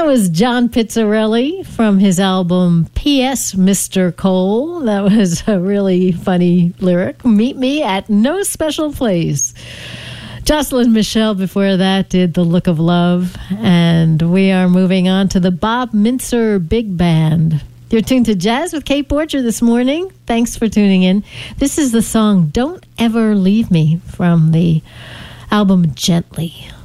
was John Pizzarelli from his album P.S. Mr. Cole. That was a really funny lyric. Meet me at no special place. Jocelyn Michelle before that did The Look of Love. And we are moving on to the Bob Mintzer Big Band. You're tuned to Jazz with Kate Borger this morning. Thanks for tuning in. This is the song Don't Ever Leave Me from the album Gently.